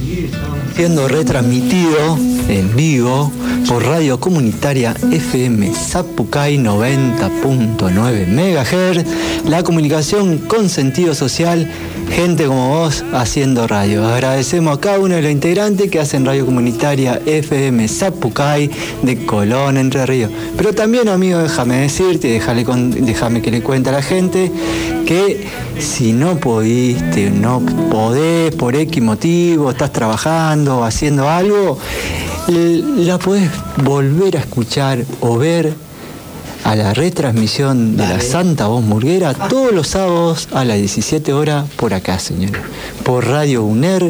Siendo retransmitido en vivo por Radio Comunitaria FM Zapucay 90.9 MHz, la comunicación con sentido social, gente como vos haciendo radio. Agradecemos a cada uno de los integrantes que hacen Radio Comunitaria FM Zapucay de Colón, Entre Ríos. Pero también, amigo, déjame decirte, déjame que le cuente a la gente que si no pudiste, no podés, por X motivo, estás trabajando, haciendo algo, la podés volver a escuchar o ver a la retransmisión de la Santa Voz Murguera todos los sábados a las 17 horas por acá, señores, por Radio UNER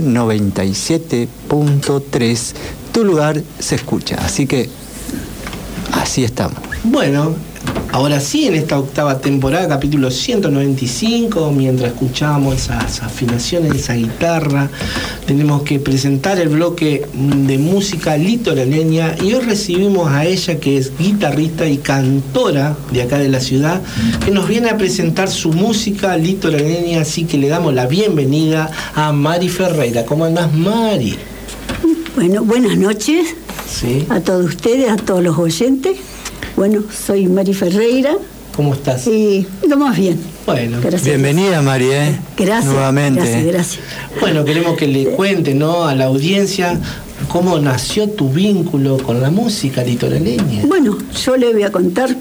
97.3. Tu lugar se escucha, así que así estamos. Bueno, ahora sí, en esta octava temporada, capítulo 195, mientras escuchábamos esas afinaciones de esa guitarra, tenemos que presentar el bloque de música litoraleña, y hoy recibimos a ella, que es guitarrista y cantora de acá de la ciudad, que nos viene a presentar su música litoraleña, así que le damos la bienvenida a Mari Ferreira. ¿Cómo andás, Mari? Bueno, buenas noches. Sí. A todos ustedes, a todos los oyentes. Bueno, soy Mari Ferreira. ¿Cómo estás? Y lo más bien. Bueno, gracias. Bienvenida, Mari, Gracias. Nuevamente. Gracias. Bueno, queremos que le cuente, ¿no?, a la audiencia cómo nació tu vínculo con la música litoraleña. Bueno, yo le voy a contar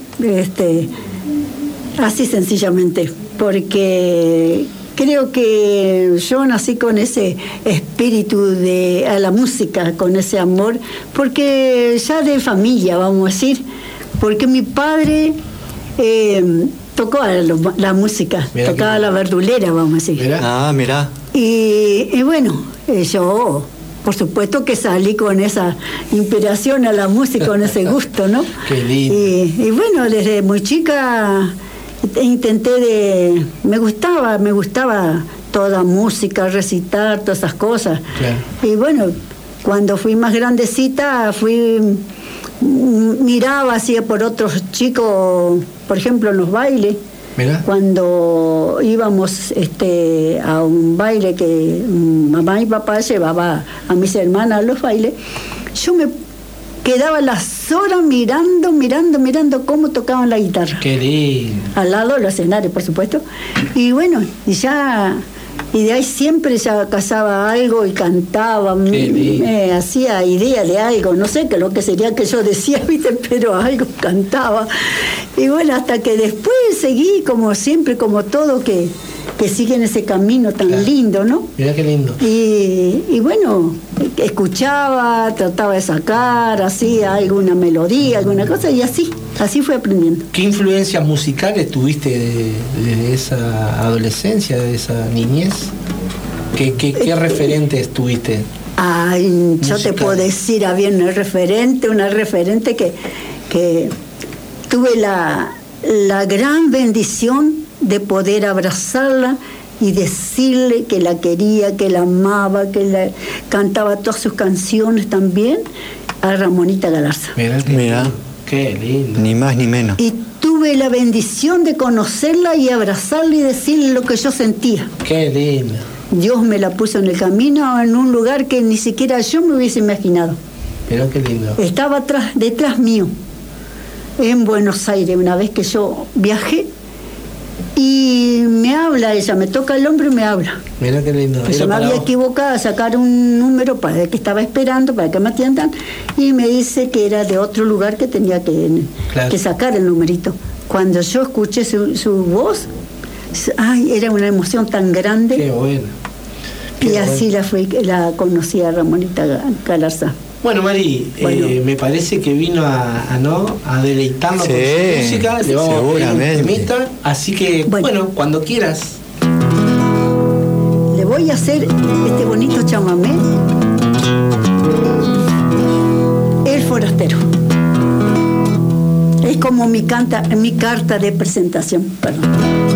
así sencillamente, porque creo que yo nací con ese espíritu a la música, con ese amor, porque ya de familia, vamos a decir, porque mi padre tocaba la música, mirá, tocaba la verdulera, vamos a decir. Mirá. Ah, mirá. Y bueno, yo, por supuesto que salí con esa inspiración a la música, con ese gusto, ¿no? Qué lindo. Y bueno, desde muy chica me gustaba toda música, recitar, todas esas cosas. Claro. Y bueno, cuando fui más grandecita, miraba así por otros chicos, por ejemplo, en los bailes. Mirá. Cuando íbamos a un baile que mamá y papá llevaba a mis hermanas a los bailes, yo me quedaba las horas mirando cómo tocaban la guitarra. Qué lindo. Al lado de los escenarios, por supuesto. Y bueno, y de ahí siempre ya cazaba algo y cantaba, hacía idea de algo, no sé qué lo que sería que yo decía, ¿viste? Pero algo cantaba. Y bueno, hasta que después seguí, como siempre, como todo, que siguen ese camino tan lindo, ¿no? Mirá qué lindo. Y bueno, escuchaba, trataba de sacar, hacía alguna melodía, alguna cosa, y así fui aprendiendo. ¿Qué influencias musicales tuviste de esa adolescencia, de esa niñez? ¿Qué referentes tuviste? Ay, yo te puedo decir, había una referente que tuve la gran bendición de poder abrazarla y decirle que la quería, que la amaba, que cantaba todas sus canciones también, a Ramonita Galarza. Mira. Qué lindo. Ni más ni menos. Y tuve la bendición de conocerla y abrazarla y decirle lo que yo sentía. Qué lindo. Dios me la puso en el camino, en un lugar que ni siquiera yo me hubiese imaginado. Pero qué lindo. Estaba detrás mío, en Buenos Aires, una vez que yo viajé, y me habla ella, me toca el hombro y me habla. Mira qué lindo. Yo me había equivocado a sacar un número para el que estaba esperando, para que me atiendan, y me dice que era de otro lugar que tenía que sacar el numerito. Cuando yo escuché su voz, ay, era una emoción tan grande. Qué bueno. Y así la conocí a Ramonita Galarza. Bueno, Mari, me parece que vino a deleitarnos con su música. Le vamos a poner un temita, así que, bueno, cuando quieras. Le voy a hacer este bonito chamamé, El Forastero. Es como mi carta de presentación, perdón.